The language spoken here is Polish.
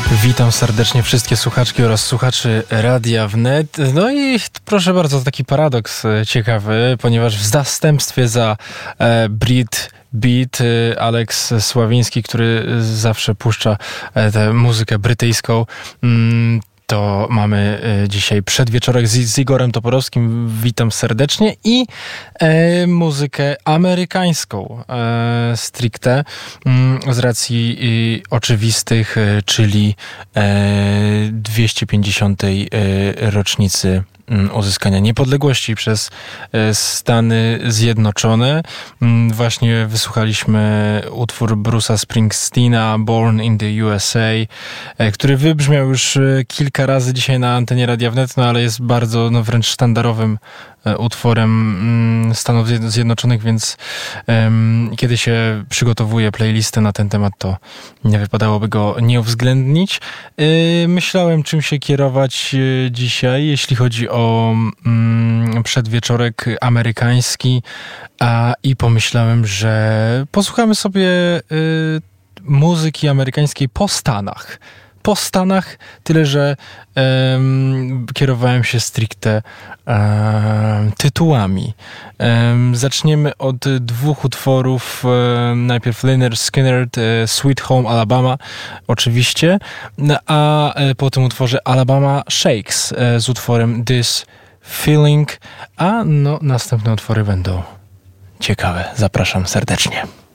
Witam serdecznie wszystkie słuchaczki oraz słuchaczy Radia Wnet. No i proszę bardzo, taki paradoks ciekawy, ponieważ w zastępstwie za Brit Beat Alex Sławiński, który zawsze puszcza tę muzykę brytyjską, to mamy dzisiaj przedwieczorek z Igorem Toporowskim. Witam serdecznie. I muzykę amerykańską stricte z racji oczywistych, czyli 250. rocznicy uzyskania niepodległości przez Stany Zjednoczone. Właśnie wysłuchaliśmy utwór Bruce'a Springsteena, Born in the USA, który wybrzmiał już kilka razy dzisiaj na antenie Radia Wnet, no ale jest bardzo, wręcz sztandarowym utworem Stanów Zjednoczonych, więc kiedy się przygotowuje playlistę na ten temat, to nie wypadałoby go nie uwzględnić. Myślałem, czym się kierować dzisiaj, jeśli chodzi o przedwieczorek amerykański, i pomyślałem, że posłuchamy sobie muzyki amerykańskiej po Stanach. Po Stanach, tyle że kierowałem się stricte tytułami. Zaczniemy od dwóch utworów. Najpierw Lynyrd Skynyrd, Sweet Home Alabama, oczywiście, a po tym utworze Alabama Shakes z utworem This Feeling, a następne utwory będą ciekawe. Zapraszam serdecznie.